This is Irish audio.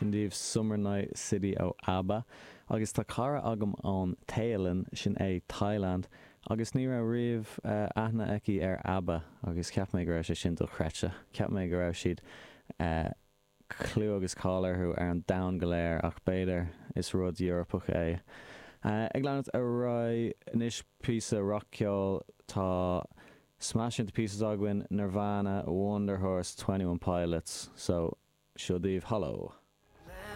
sin díobh Summer Night City ó ABBA, agus tá cara agam an Tailin sin é Thailand, agus ní ra riamh aithne aici ar ABBA, agus ceap mé go raibh sé sin do chreite. Ceap mé go raibh siad clú agus cálarthú ar an dain go léir ach beidir is rud Europach é. Ag leanúint a roi inis písa rockceol tá Smash Into Pieces aghain Nirvana, Wonder Horse, 21 Pilots, so seo díobh Hollow.